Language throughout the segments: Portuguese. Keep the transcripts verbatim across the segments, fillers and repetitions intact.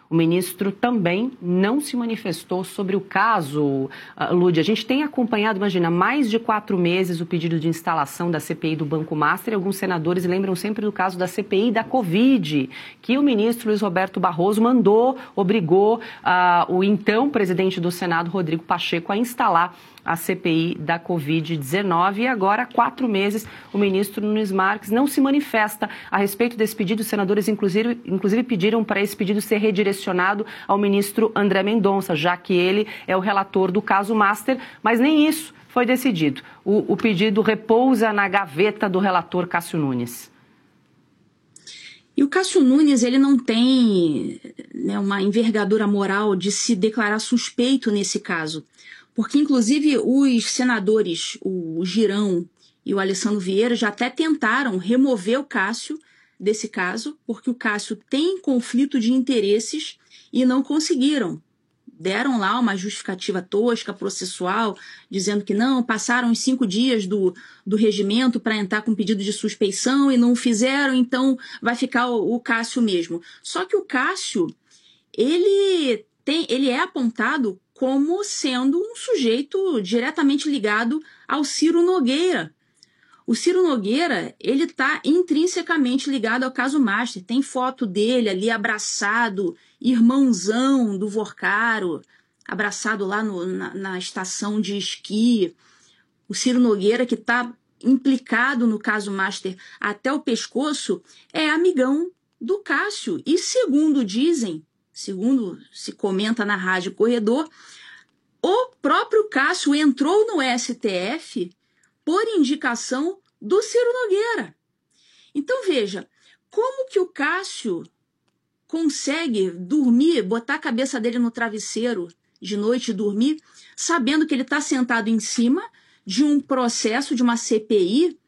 O ministro também não se manifestou sobre o caso, Lúdia. A gente tem acompanhado, imagina, mais de quatro meses o pedido de instalação da C P I do Banco Master. Alguns senadores lembram sempre do caso da C P I da Covid, que o ministro Luiz Roberto Barroso mandou, obrigou uh, o então presidente do Senado, Rodrigo Pacheco, a instalar a C P I da Covid dezenove. E agora, há quatro meses, o ministro Nunes Marques não se manifesta a respeito desse pedido. Os senadores, inclusive, inclusive pediram para esse pedido ser redirecionado ao ministro André Mendonça, já que ele é o relator do caso Master, mas nem isso foi decidido. O, o pedido repousa na gaveta do relator Cássio Nunes. E o Cássio Nunes, ele não tem, né, uma envergadura moral de se declarar suspeito nesse caso. Porque, inclusive, os senadores, o Girão e o Alessandro Vieira, já até tentaram remover o Cássio desse caso, porque o Cássio tem conflito de interesses e não conseguiram. Deram lá uma justificativa tosca, processual, dizendo que não, passaram os cinco dias do, do regimento para entrar com pedido de suspeição e não fizeram, então vai ficar o, o Cássio mesmo. Só que o Cássio, ele, tem, ele é apontado como sendo um sujeito diretamente ligado ao Ciro Nogueira. O Ciro Nogueira, ele está intrinsecamente ligado ao caso Master. Tem foto dele ali abraçado, irmãozão do Vorcaro, abraçado lá no, na, na estação de esqui. O Ciro Nogueira, que está implicado no caso Master até o pescoço, é amigão do Cássio. E segundo dizem, segundo se comenta na Rádio Corredor, o próprio Cássio entrou no S T F por indicação do Ciro Nogueira. Então veja, como que o Cássio consegue dormir, botar a cabeça dele no travesseiro de noite e dormir, sabendo que ele está sentado em cima de um processo, de uma C P I,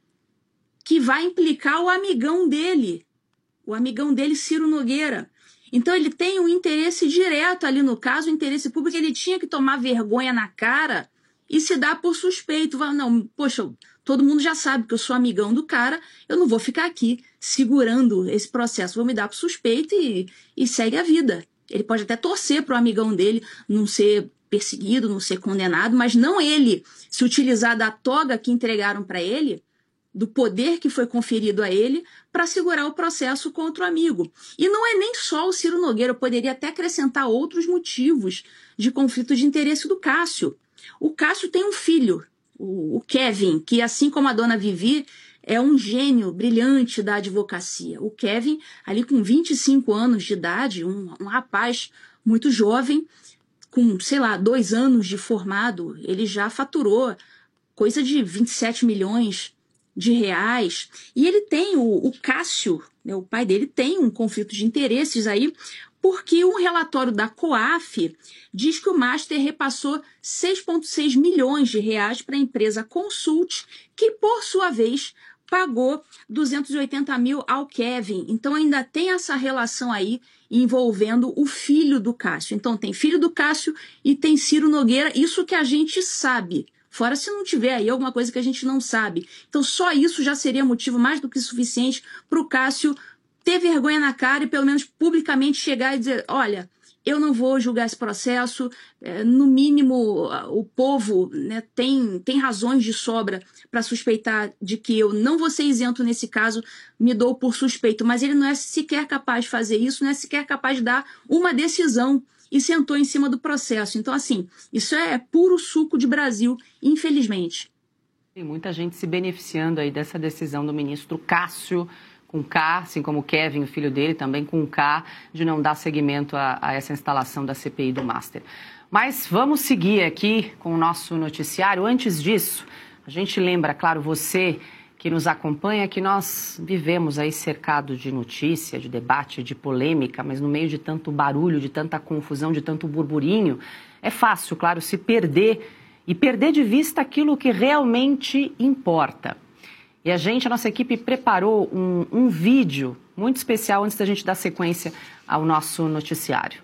que vai implicar o amigão dele, o amigão dele, Ciro Nogueira. Então ele tem um interesse direto ali no caso, um interesse público. Ele tinha que tomar vergonha na cara e se dar por suspeito. Não, poxa, todo mundo já sabe que eu sou amigão do cara, eu não vou ficar aqui segurando esse processo, vou me dar por suspeito e, e segue a vida. Ele pode até torcer para o amigão dele não ser perseguido, não ser condenado, mas não ele se utilizar da toga que entregaram para ele, do poder que foi conferido a ele, para segurar o processo contra o amigo. E não é nem só o Ciro Nogueira, eu poderia até acrescentar outros motivos de conflito de interesse do Cássio. O Cássio tem um filho, o Kevin, que assim como a dona Vivi, é um gênio brilhante da advocacia. O Kevin, ali com vinte e cinco anos de idade, um, um rapaz muito jovem, com, sei lá, dois anos de formado, ele já faturou coisa de vinte e sete milhões de reais. E ele tem, o, o Cássio, né, o pai dele, tem um conflito de interesses aí, porque um relatório da COAF diz que o Master repassou seis vírgula seis milhões de reais para a empresa Consult, que, por sua vez, pagou duzentos e oitenta mil ao Kevin. Então ainda tem essa relação aí envolvendo o filho do Cássio. Então tem filho do Cássio e tem Ciro Nogueira, isso que a gente sabe. Fora se não tiver aí alguma coisa que a gente não sabe. Então só isso já seria motivo mais do que suficiente para o Cássio ter vergonha na cara e pelo menos publicamente chegar e dizer, olha, eu não vou julgar esse processo, é, no mínimo o povo, né, tem, tem razões de sobra para suspeitar de que eu não vou ser isento nesse caso, me dou por suspeito, mas ele não é sequer capaz de fazer isso, não é sequer capaz de dar uma decisão e sentou em cima do processo. Então, assim, isso é puro suco de Brasil, infelizmente. Tem muita gente se beneficiando aí dessa decisão do ministro Cássio, com K, assim como o Kevin, o filho dele, também com K, de não dar seguimento a, a essa instalação da C P I do Master. Mas vamos seguir aqui com o nosso noticiário. Antes disso, a gente lembra, claro, você que nos acompanha, que nós vivemos aí cercados de notícia, de debate, de polêmica, mas no meio de tanto barulho, de tanta confusão, de tanto burburinho, é fácil, claro, se perder e perder de vista aquilo que realmente importa. E a gente, a nossa equipe, preparou um, um vídeo muito especial antes da gente dar sequência ao nosso noticiário.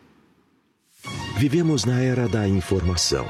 Vivemos na era da informação,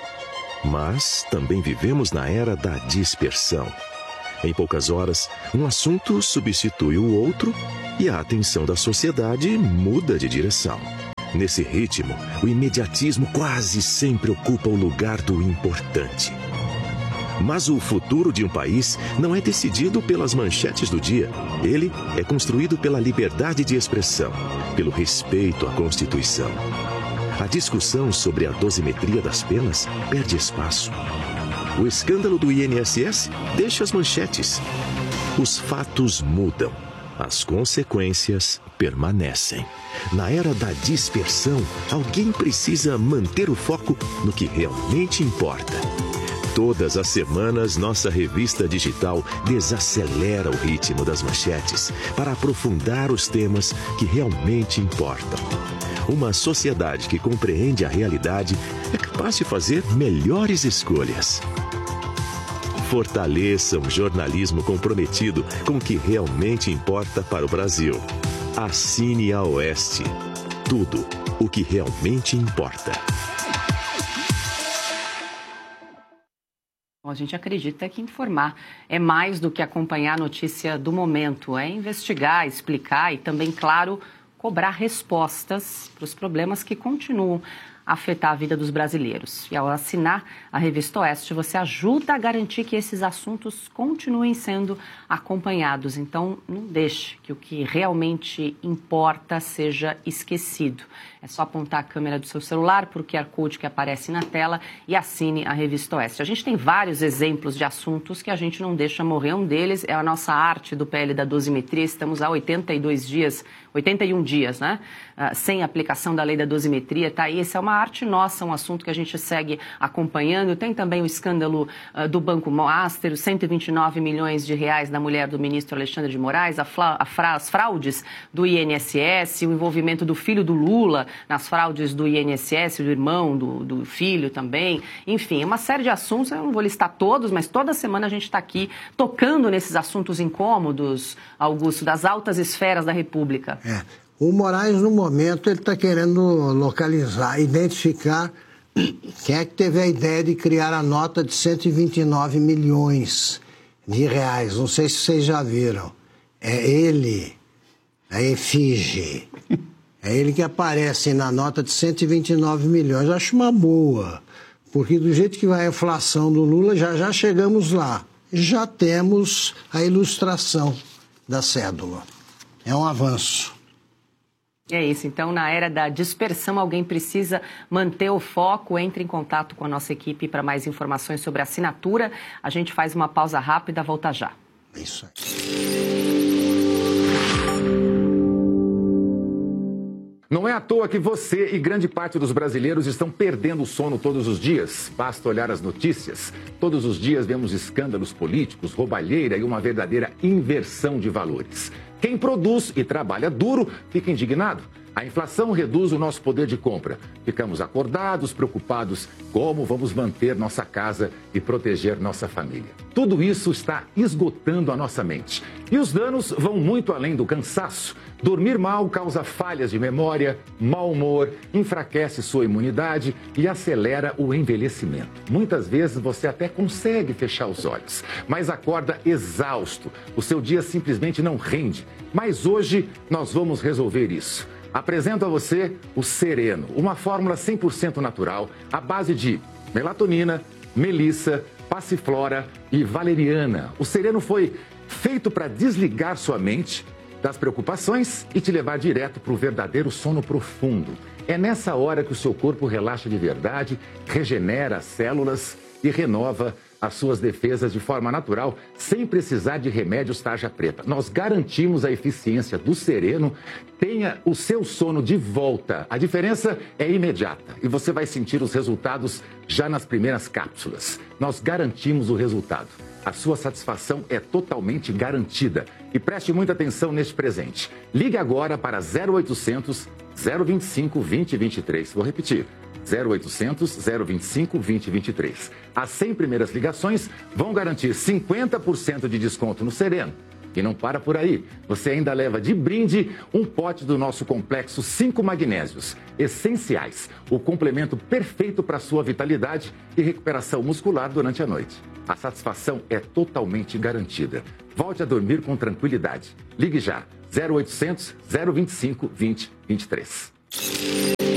mas também vivemos na era da dispersão. Em poucas horas, um assunto substitui o outro e a atenção da sociedade muda de direção. Nesse ritmo, o imediatismo quase sempre ocupa o lugar do importante. Mas o futuro de um país não é decidido pelas manchetes do dia. Ele é construído pela liberdade de expressão, pelo respeito à Constituição. A discussão sobre a dosimetria das penas perde espaço. O escândalo do I N S S deixa as manchetes. Os fatos mudam. As consequências permanecem. Na era da dispersão, alguém precisa manter o foco no que realmente importa. Todas as semanas, nossa revista digital desacelera o ritmo das manchetes para aprofundar os temas que realmente importam. Uma sociedade que compreende a realidade é capaz de fazer melhores escolhas. Fortaleça um jornalismo comprometido com o que realmente importa para o Brasil. Assine a Oeste. Tudo o que realmente importa. A gente acredita que informar é mais do que acompanhar a notícia do momento, é investigar, explicar e também, claro, cobrar respostas para os problemas que continuam a afetar a vida dos brasileiros. E ao assinar a Revista Oeste, você ajuda a garantir que esses assuntos continuem sendo acompanhados. Então, não deixe que o que realmente importa seja esquecido. É só apontar a câmera do seu celular para o Q R Code que aparece na tela e assine a Revista Oeste. A gente tem vários exemplos de assuntos que a gente não deixa morrer. Um deles é a nossa arte do P L da dosimetria. Estamos há oitenta e dois dias, oitenta e um dias, né? Uh, sem aplicação da lei da dosimetria. Tá aí, essa é uma arte nossa, um assunto que a gente segue acompanhando. Tem também o escândalo uh, do Banco Master, os cento e vinte e nove milhões de reais da mulher do ministro Alexandre de Moraes, a fla, a fra, as fraudes do I N S S, o envolvimento do filho do Lula nas fraudes do I N S S, do irmão, do, do filho também. Enfim, uma série de assuntos, eu não vou listar todos, mas toda semana a gente está aqui tocando nesses assuntos incômodos, Augusto, das altas esferas da República. É. O Moraes, no momento, ele está querendo localizar, identificar quem é que teve a ideia de criar a nota de cento e vinte e nove milhões de reais. Não sei se vocês já viram. É ele, a efígie. É ele que aparece na nota de cento e vinte e nove milhões. Eu acho uma boa, porque do jeito que vai a inflação do Lula, já já chegamos lá. Já temos a ilustração da cédula. É um avanço. É isso, então na era da dispersão alguém precisa manter o foco, entre em contato com a nossa equipe para mais informações sobre a assinatura. A gente faz uma pausa rápida, volta já. Isso aí. Não é à toa que você e grande parte dos brasileiros estão perdendo o sono todos os dias. Basta olhar as notícias. Todos os dias vemos escândalos políticos, roubalheira e uma verdadeira inversão de valores. Quem produz e trabalha duro fica indignado. A inflação reduz o nosso poder de compra. Ficamos acordados, preocupados como vamos manter nossa casa e proteger nossa família. Tudo isso está esgotando a nossa mente. E os danos vão muito além do cansaço. Dormir mal causa falhas de memória, mau humor, enfraquece sua imunidade e acelera o envelhecimento. Muitas vezes você até consegue fechar os olhos, mas acorda exausto. O seu dia simplesmente não rende. Mas hoje nós vamos resolver isso. Apresento a você o Sereno, uma fórmula cem por cento natural, à base de melatonina, melissa, passiflora e valeriana. O Sereno foi feito para desligar sua mente das preocupações e te levar direto para o verdadeiro sono profundo. É nessa hora que o seu corpo relaxa de verdade, regenera as células e renova as suas defesas de forma natural, sem precisar de remédios tarja preta. Nós garantimos a eficiência do Sereno. Tenha o seu sono de volta. A diferença é imediata e você vai sentir os resultados já nas primeiras cápsulas. Nós garantimos o resultado. A sua satisfação é totalmente garantida. E preste muita atenção neste presente. Ligue agora para zero oitocentos, zero vinte e cinco, vinte e vinte e três. Vou repetir. zero oitocentos, zero vinte e cinco, vinte e vinte e três. As cem primeiras ligações vão garantir cinquenta por cento de desconto no Sereno. E não para por aí. Você ainda leva de brinde um pote do nosso complexo cinco magnésios essenciais. O complemento perfeito para a sua vitalidade e recuperação muscular durante a noite. A satisfação é totalmente garantida. Volte a dormir com tranquilidade. Ligue já. zero oitocentos, zero vinte e cinco, vinte e vinte e três.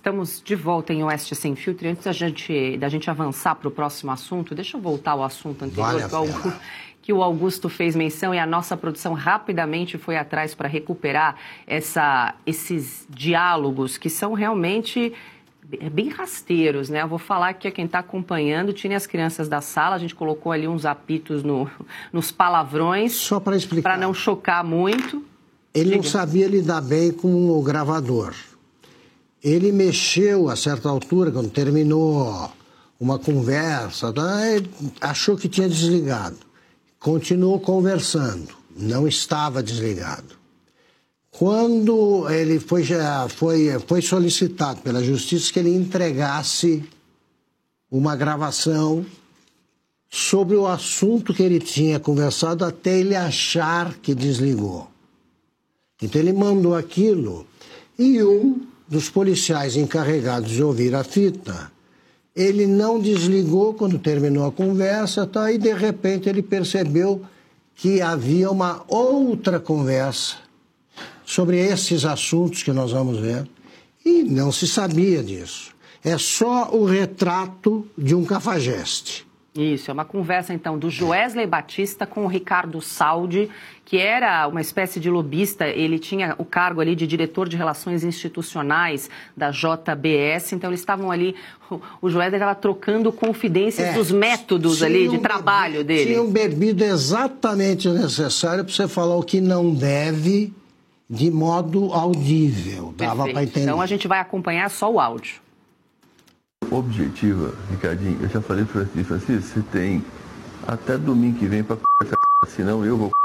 Estamos de volta em Oeste Sem Filtro. Antes da gente, da gente avançar para o próximo assunto, deixa eu voltar ao assunto anterior Vale que, o Augusto, que o Augusto fez menção e a nossa produção rapidamente foi atrás para recuperar essa, esses diálogos que são realmente bem rasteiros, né? Eu vou falar aqui a quem está acompanhando, tirem as crianças da sala, a gente colocou ali uns apitos no, nos palavrões. Só para explicar. Para não chocar muito. Ele Diga. não sabia lidar bem com o gravador. Ele mexeu a certa altura, quando terminou uma conversa, ele achou que tinha desligado. Continuou conversando, não estava desligado. Quando ele foi, foi, foi solicitado pela Justiça que ele entregasse uma gravação sobre o assunto que ele tinha conversado até ele achar que desligou. Então ele mandou aquilo e um dos policiais encarregados de ouvir a fita, ele não desligou quando terminou a conversa, tá? E de repente ele percebeu que havia uma outra conversa sobre esses assuntos que nós vamos ver e não se sabia disso. É só o retrato de um cafajeste. Isso, é uma conversa, então, do Joesley Batista com o Ricardo Saldi, que era uma espécie de lobista. Ele tinha o cargo ali de diretor de relações institucionais da J B S, então eles estavam ali, o Joesley estava trocando confidências é, dos métodos ali de trabalho bebido, dele. Tinham bebido exatamente o necessário para você falar o que não deve de modo audível, dava para entender. Então a gente vai acompanhar só o áudio. Objetiva, Ricardinho, eu já falei para o Francisco, você tem até domingo que vem para essa c... senão eu vou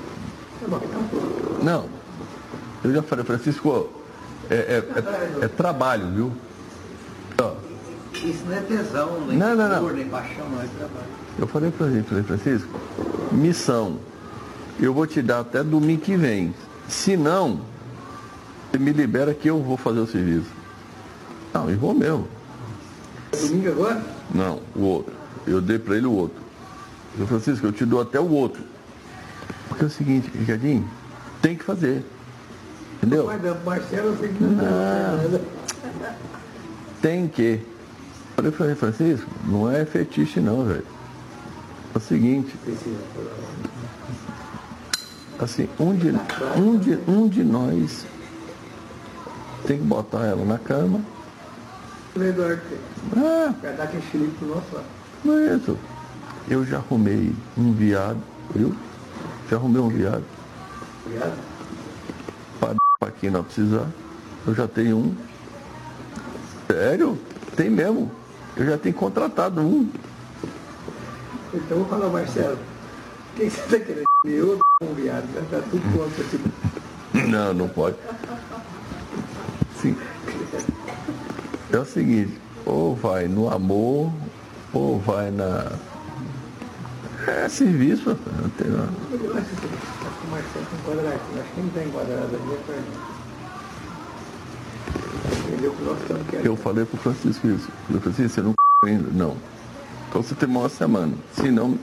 Não, eu já falei, Francisco, é, é, é, é trabalho, viu? Ó. Isso não é tesão, nem não, não, não. Dor, nem paixão, não é trabalho. Eu falei para ele, falei, Francisco, missão, eu vou te dar até domingo que vem, se não, você me libera que eu vou fazer o serviço. Não, e vou mesmo. Domingo agora? Não, o outro. Eu dei para ele o outro. Eu falei, Francisco, eu te dou até o outro. Porque é o seguinte, Ricardinho, tem que fazer. Entendeu? Mas da Marcelo eu sei que não, não. Tem que. Eu falei, Francisco, não é fetiche não, velho. É o seguinte. Assim, um de, um de, um de nós tem que botar ela na cama. Eduardo, ah, vai dar aquele xilique pro nosso lado. Não é isso. Eu já arrumei um viado, viu? Já arrumei um viado. Viado? Para, para quem não precisar. Eu já tenho um. Sério? Tem mesmo. Eu já tenho contratado um. Então vou falar, Marcelo. O que você está querendo? Eu ou um viado? Está tudo pronto aqui. Não, não pode. Sim. É o seguinte, ou vai no amor, ou vai na... É serviço, não tem nada. Eu acho que o Marcelo está enquadradinho. Acho que ele está enquadrado ali, é para entendeu o que nós estamos querendo. Eu falei para o Francisco isso. Eu falei, Francisco, você não ainda? Não. Então você tem uma semana. Se não...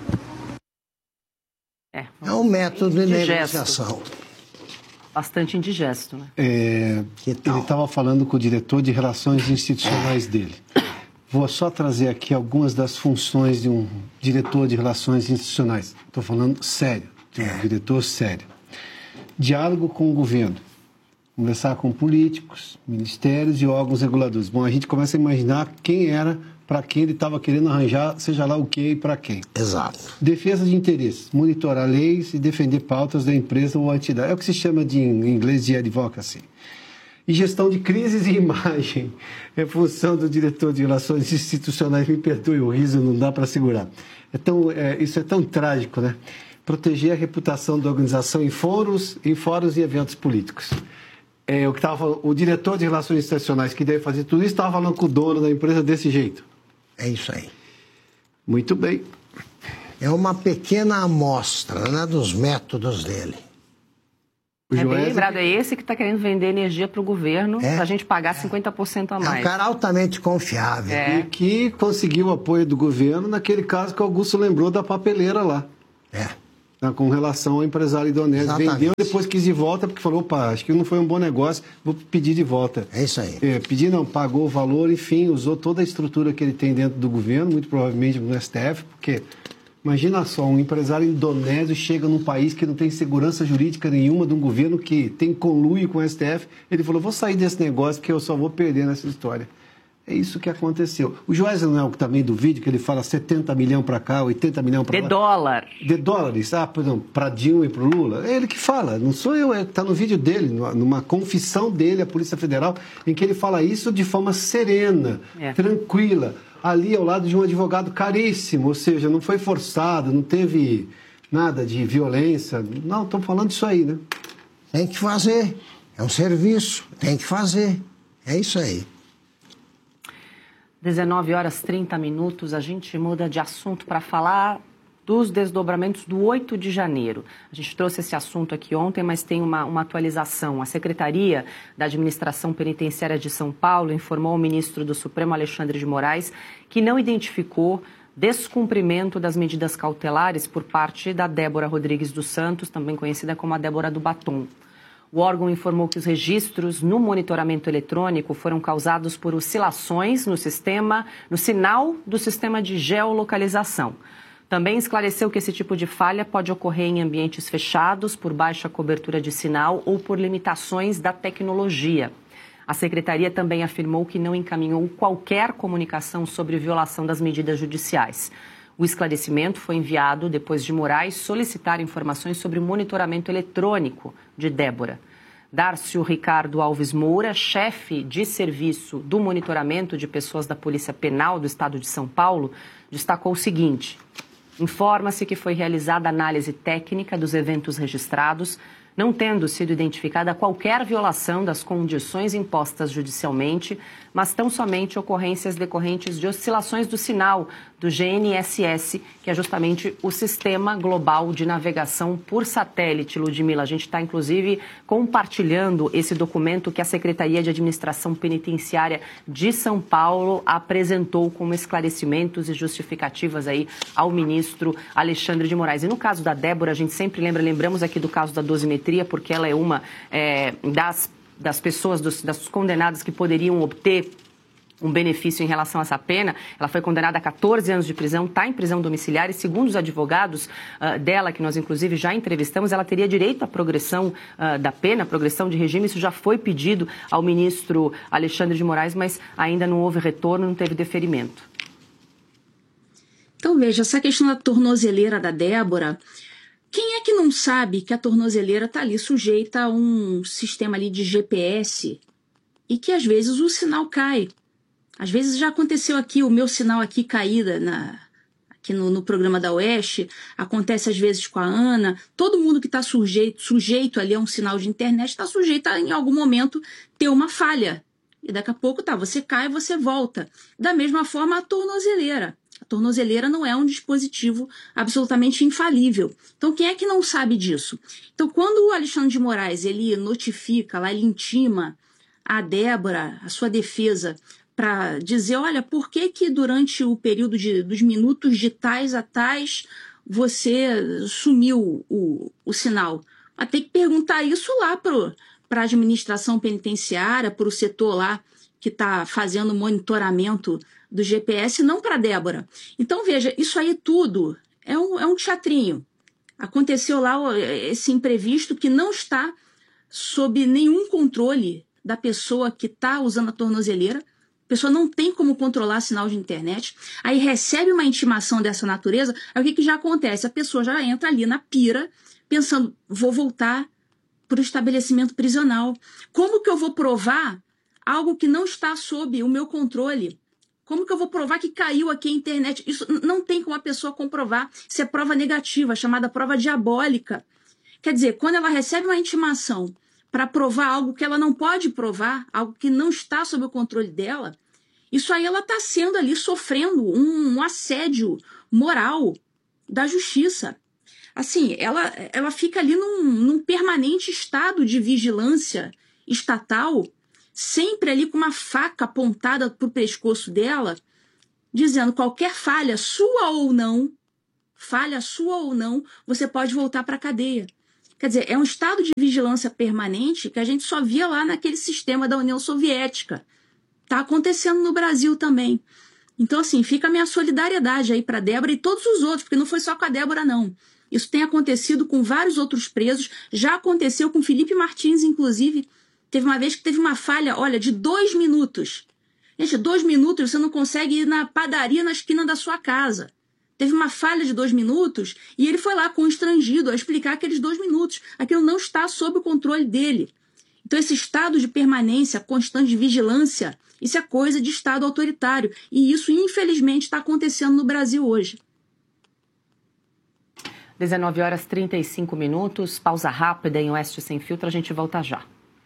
É, é um método de negociação. Bastante indigesto, né? É, ele estava falando com o diretor de relações institucionais dele. Vou só trazer aqui algumas das funções de um diretor de relações institucionais. Estou falando sério, de um diretor sério. Diálogo com o governo. Conversar com políticos, ministérios e órgãos reguladores. Bom, a gente começa a imaginar quem era, para quem ele estava querendo arranjar, seja lá o que e para quem. Exato. Defesa de interesses, monitorar leis e defender pautas da empresa ou entidade. É o que se chama de, em inglês de advocacy. E gestão de crises e imagem. É função do diretor de relações institucionais. Me perdoe, o riso não dá para segurar. É tão, é, isso é tão trágico, né? Proteger a reputação da organização em fóruns, em fóruns e eventos políticos. É, o, que tava falando, o diretor de relações institucionais que deve fazer tudo isso estava falando com o dono da empresa desse jeito. É isso aí. Muito bem. É uma pequena amostra, né, dos métodos dele. O é bem lembrado, é esse que está querendo vender energia para o governo, é? para a gente pagar cinquenta por cento a mais. É um cara altamente confiável. É. E que conseguiu o apoio do governo naquele caso que o Augusto lembrou da papeleira lá. É. tá, com relação ao empresário Indonésia. Vendeu, depois quis de volta, porque falou, opa, acho que não foi um bom negócio, vou pedir de volta. É isso aí. É, pedir não, pagou o valor, enfim, usou toda a estrutura que ele tem dentro do governo, muito provavelmente no S T F, porque imagina só, um empresário indonésio chega num país que não tem segurança jurídica nenhuma, de um governo que tem conluio com o S T F, ele falou, vou sair desse negócio porque eu só vou perder nessa história. É isso que aconteceu. O Joesley não é o também do vídeo, que ele fala setenta milhões para cá, oitenta milhões para lá. De dólar. De dólares, ah, perdão, para Dilma e para o Lula. É ele que fala, não sou eu, está no vídeo dele, numa confissão dele à Polícia Federal, em que ele fala isso de forma serena, é. tranquila, ali ao lado de um advogado caríssimo, ou seja, não foi forçado, não teve nada de violência. Não, estamos falando disso aí, né? Tem que fazer, é um serviço, tem que fazer, é isso aí. dezenove horas e trinta minutos, a gente muda de assunto para falar dos desdobramentos do oito de janeiro. A gente trouxe esse assunto aqui ontem, mas tem uma, uma atualização. A Secretaria da Administração Penitenciária de São Paulo informou ao ministro do Supremo, Alexandre de Moraes, que não identificou descumprimento das medidas cautelares por parte da Débora Rodrigues dos Santos, também conhecida como a Débora do Batom. O órgão informou que os registros no monitoramento eletrônico foram causados por oscilações no sistema, no sinal do sistema de geolocalização. Também esclareceu que esse tipo de falha pode ocorrer em ambientes fechados, por baixa cobertura de sinal ou por limitações da tecnologia. A Secretaria também afirmou que não encaminhou qualquer comunicação sobre violação das medidas judiciais. O esclarecimento foi enviado depois de Moraes solicitar informações sobre o monitoramento eletrônico de Débora. Dárcio Ricardo Alves Moura, chefe de serviço do monitoramento de pessoas da Polícia Penal do Estado de São Paulo, destacou o seguinte: informa-se que foi realizada análise técnica dos eventos registrados, não tendo sido identificada qualquer violação das condições impostas judicialmente, mas tão somente ocorrências decorrentes de oscilações do sinal do G N S S, que é justamente o Sistema Global de Navegação por Satélite. Ludmila, a gente está, inclusive, compartilhando esse documento que a Secretaria de Administração Penitenciária de São Paulo apresentou como esclarecimentos e justificativas aí ao ministro Alexandre de Moraes. E no caso da Débora, a gente sempre lembra, lembramos aqui do caso da dosimetria, porque ela é uma é, das das pessoas, dos, das condenadas que poderiam obter um benefício em relação a essa pena. Ela foi condenada a catorze anos de prisão, está em prisão domiciliar e, segundo os advogados uh, dela, que nós inclusive já entrevistamos, ela teria direito à progressão uh, da pena, progressão de regime. Isso já foi pedido ao ministro Alexandre de Moraes, mas ainda não houve retorno, não teve deferimento. Então, veja, essa questão da tornozeleira da Débora, quem é que não sabe que a tornozeleira está ali sujeita a um sistema ali de G P S e que às vezes o sinal cai? Às vezes já aconteceu aqui, o meu sinal aqui caída na, aqui no, no programa da Oeste, acontece às vezes com a Ana. Todo mundo que está sujeito, sujeito ali a um sinal de internet está sujeito a, em algum momento, ter uma falha. E daqui a pouco, tá, você cai e você volta. Da mesma forma, a tornozeleira. A tornozeleira não é um dispositivo absolutamente infalível. Então, quem é que não sabe disso? Então, quando o Alexandre de Moraes ele notifica, lá, ele intima a Débora, a sua defesa, para dizer, olha, por que que durante o período de, dos minutos de tais a tais você sumiu o, o sinal? Mas tem que perguntar isso lá para a administração penitenciária, para o setor lá que está fazendo o monitoramento do G P S, não para a Débora. Então, veja, isso aí tudo é um, é um teatrinho. Aconteceu lá esse imprevisto que não está sob nenhum controle da pessoa que está usando a tornozeleira. A pessoa não tem como controlar sinal de internet. Aí recebe uma intimação dessa natureza, aí o que, que já acontece? A pessoa já entra ali na pira, pensando, vou voltar para o estabelecimento prisional. Como que eu vou provar algo que não está sob o meu controle? Como que eu vou provar que caiu aqui a internet? Isso não tem como a pessoa comprovar. Isso é prova negativa, chamada prova diabólica. Quer dizer, quando ela recebe uma intimação para provar algo que ela não pode provar, algo que não está sob o controle dela, isso aí ela está sendo ali, sofrendo um, um assédio moral da justiça. Assim, ela, ela fica ali num, num permanente estado de vigilância estatal, sempre ali com uma faca apontada para o pescoço dela, dizendo qualquer falha, sua ou não, falha sua ou não, você pode voltar para a cadeia. Quer dizer, é um estado de vigilância permanente que a gente só via lá naquele sistema da União Soviética. Está acontecendo no Brasil também. Então, assim, fica a minha solidariedade aí para a Débora e todos os outros, porque não foi só com a Débora, não. Isso tem acontecido com vários outros presos, já aconteceu com Felipe Martins, inclusive. Teve uma vez que teve uma falha, olha, de dois minutos. Gente, dois minutos você não consegue ir na padaria na esquina da sua casa. Teve uma falha de dois minutos e ele foi lá constrangido a explicar aqueles dois minutos. Aquilo não está sob o controle dele. Então, esse estado de permanência, constante de vigilância, isso é coisa de estado autoritário. E isso, infelizmente, está acontecendo no Brasil hoje. dezenove horas e trinta e cinco minutos, pausa rápida em Oeste Sem Filtro, a gente volta já.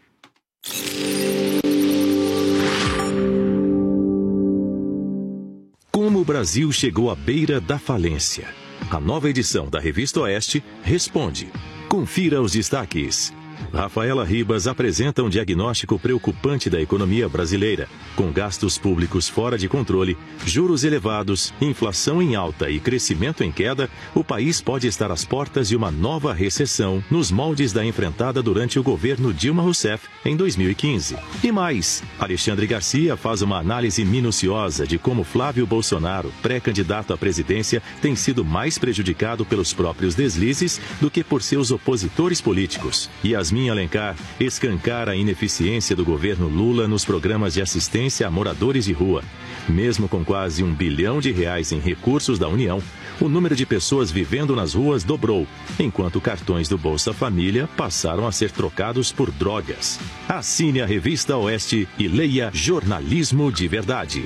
Como o Brasil chegou à beira da falência? A nova edição da Revista Oeste responde. Confira os destaques. Rafaela Ribas apresenta um diagnóstico preocupante da economia brasileira, com gastos públicos fora de controle, juros elevados, inflação em alta e crescimento em queda. O país pode estar às portas de uma nova recessão nos moldes da enfrentada durante o governo Dilma Rousseff em dois mil e quinze. E mais, Alexandre Garcia faz uma análise minuciosa de como Flávio Bolsonaro, pré-candidato à presidência, tem sido mais prejudicado pelos próprios deslizes do que por seus opositores políticos. E as Yasmin Alencar escancara a ineficiência do governo Lula nos programas de assistência a moradores de rua. Mesmo com quase um bilhão de reais em recursos da União, o número de pessoas vivendo nas ruas dobrou, enquanto cartões do Bolsa Família passaram a ser trocados por drogas. Assine a Revista Oeste e leia Jornalismo de Verdade.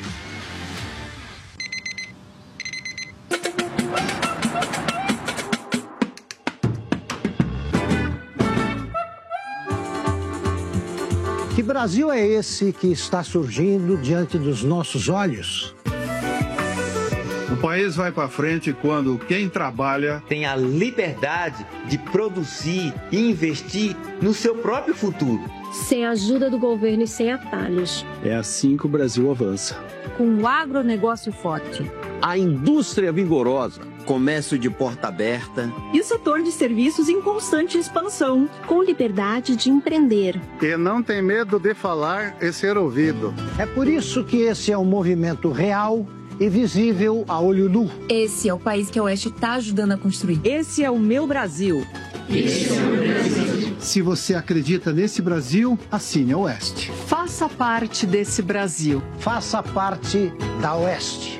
Que Brasil é esse que está surgindo diante dos nossos olhos? O país vai para frente quando quem trabalha tem a liberdade de produzir e investir no seu próprio futuro. Sem a ajuda do governo e sem atalhos. É assim que o Brasil avança. Com um agronegócio forte. A indústria vigorosa. Comércio de porta aberta. E o setor de serviços em constante expansão. Com liberdade de empreender. E não tem medo de falar e ser ouvido. É por isso que esse é um movimento real e visível a olho nu. Esse é o país que a Oeste está ajudando a construir. Esse é o meu Brasil. Esse é o meu Brasil. Se você acredita nesse Brasil, assine a Oeste. Faça parte desse Brasil. Faça parte da Oeste.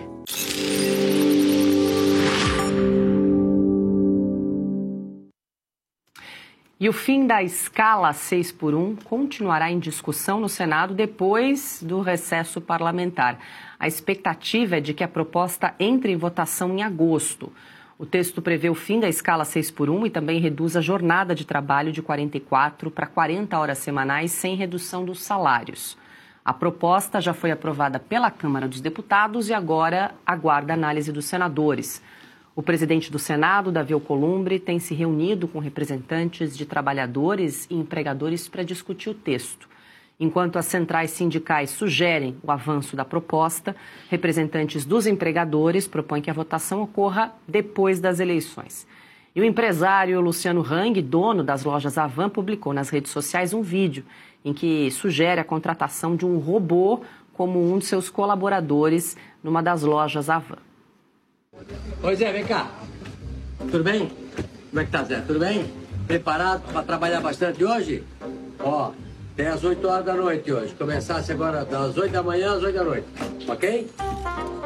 E o fim da escala seis por um continuará em discussão no Senado depois do recesso parlamentar. A expectativa é de que a proposta entre em votação em agosto. O texto prevê o fim da escala seis por um e também reduz a jornada de trabalho de quarenta e quatro para quarenta horas semanais sem redução dos salários. A proposta já foi aprovada pela Câmara dos Deputados e agora aguarda a análise dos senadores. O presidente do Senado, Davi Alcolumbre, tem se reunido com representantes de trabalhadores e empregadores para discutir o texto. Enquanto as centrais sindicais sugerem o avanço da proposta, representantes dos empregadores propõem que a votação ocorra depois das eleições. E o empresário Luciano Hang, dono das lojas Avan, publicou nas redes sociais um vídeo em que sugere a contratação de um robô como um de seus colaboradores numa das lojas Avan. Oi, Zé, vem cá. Tudo bem? Como é que tá, Zé? Tudo bem? Preparado para trabalhar bastante hoje? Ó, até às oito horas da noite hoje. Começasse agora das oito da manhã às oito da noite. Ok?